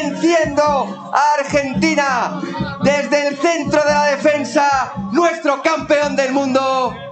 Venciendo a Argentina desde el centro de la defensa, nuestro campeón del mundo,